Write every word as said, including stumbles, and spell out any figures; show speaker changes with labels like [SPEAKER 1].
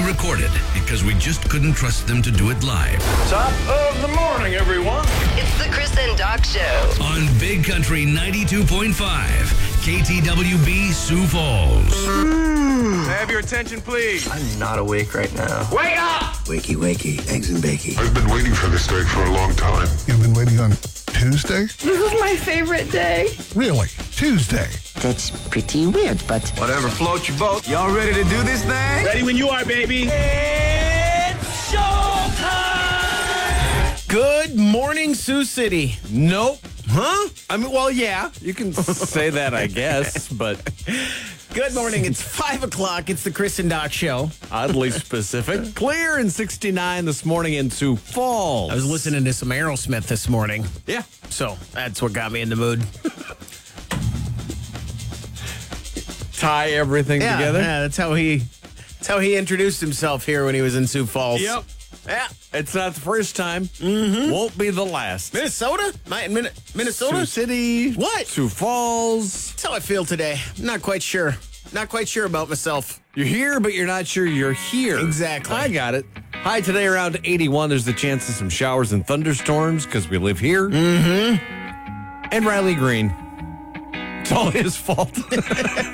[SPEAKER 1] pre-recorded because we just couldn't trust them to do it live.
[SPEAKER 2] Top of the morning, everyone.
[SPEAKER 3] It's the Chris and Doc Show.
[SPEAKER 1] On Big Country ninety-two point five, K T W B Sioux Falls.
[SPEAKER 2] Have your attention, please.
[SPEAKER 4] I'm not awake right now.
[SPEAKER 2] Wake up!
[SPEAKER 5] Wakey, wakey, eggs and bakey.
[SPEAKER 6] I've been waiting for this day for a long time.
[SPEAKER 7] You've been waiting on Tuesday?
[SPEAKER 8] This is my favorite day.
[SPEAKER 7] Really? Tuesday?
[SPEAKER 5] That's pretty weird, but...
[SPEAKER 4] Whatever floats your boat. Y'all ready to do this thing?
[SPEAKER 2] Ready when you are, baby. It's showtime!
[SPEAKER 9] Good morning, Sioux City.
[SPEAKER 10] Nope.
[SPEAKER 9] Huh?
[SPEAKER 10] I mean, well, yeah, you can say that, I guess, but
[SPEAKER 9] Good morning. It's five o'clock. It's the Chris and Doc Show.
[SPEAKER 10] oddly specific. Clear in sixty-nine this morning in Sioux Falls.
[SPEAKER 9] I was listening to some Aerosmith this morning,
[SPEAKER 10] Yeah.
[SPEAKER 9] so that's what got me in the mood.
[SPEAKER 10] Tie everything
[SPEAKER 9] Yeah,
[SPEAKER 10] together.
[SPEAKER 9] yeah, that's how he, that's how he introduced himself here when he was in Sioux Falls.
[SPEAKER 10] Yep.
[SPEAKER 9] Yeah.
[SPEAKER 10] It's not the first time. Mm-hmm. Won't be the last.
[SPEAKER 9] Minnesota? My, Min- Minnesota?
[SPEAKER 10] Sioux City.
[SPEAKER 9] What?
[SPEAKER 10] Sioux Falls.
[SPEAKER 9] That's how I feel today. I'm not quite sure. Not quite sure about myself.
[SPEAKER 10] You're here, but you're not sure you're here.
[SPEAKER 9] Exactly.
[SPEAKER 10] I got it. High today around eighty-one. There's the chance of some showers and thunderstorms because we live here.
[SPEAKER 9] Mm-hmm.
[SPEAKER 10] And Riley Green. It's all his fault.